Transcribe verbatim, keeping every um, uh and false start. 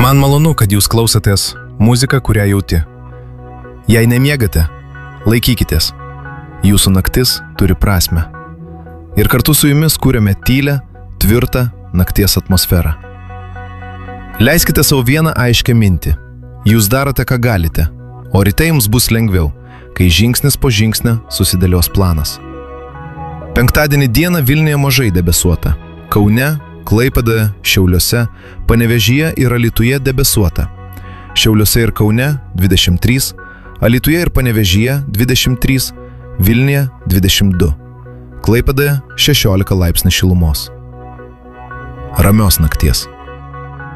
Man malonu, kad jūs klausotės muziką, kurią jauti. Jei nemiegate, laikykitės. Jūsų naktis turi prasmę. Ir kartu su jumis kūrėme tylę, tvirtą nakties atmosferą. Leiskite savo vieną aiškę mintį. Jūs darote, ką galite, o ryte jums bus lengviau, kai žingsnis po žingsnio susidėlios planas. Penktadienį dieną Vilniuje mažai debesuota. Kaune, Klaipėdoje, Šiauliuose, Panevėžyje ir Alytuje debesuota. Šiauliuose ir Kaune dvidešimt trys, Alytuje ir Panevėžyje dvidešimt trys, Vilniuje dvidešimt du. Klaipėdoje šešiolika laipsnių šilumos. Ramios nakties.